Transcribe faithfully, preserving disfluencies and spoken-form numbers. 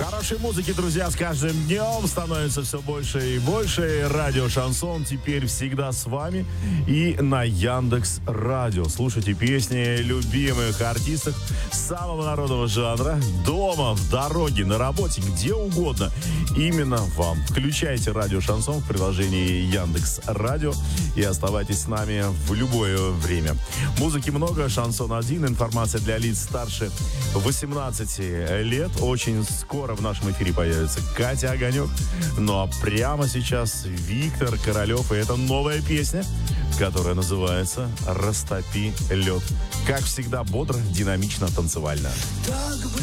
Хорошей музыки, друзья, с каждым днем становится все больше и больше. Радио Шансон теперь всегда с вами и на Яндекс Радио. Слушайте песни любимых артистов самого народного жанра дома, в дороге, на работе, где угодно. Именно вам. Включайте Радио Шансон в приложении Яндекс Радио и оставайтесь с нами в любое время. Музыки много, шансон один, информация для лиц старше восемнадцати лет. Очень скоро в нашем эфире появится Катя Огонек. Ну а прямо сейчас Виктор Королев. И это новая песня, которая называется «Растопи лед». Как всегда, бодро, динамично, танцевально.